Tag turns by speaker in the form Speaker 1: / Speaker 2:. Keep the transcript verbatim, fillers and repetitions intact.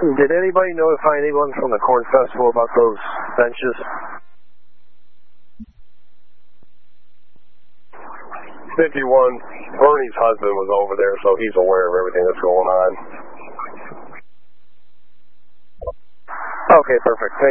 Speaker 1: Did anybody notify anyone from the Corn Festival about those benches?
Speaker 2: fifty-one, Bernie's husband was over there, so he's aware of everything that's going on.
Speaker 1: Okay, perfect. Thank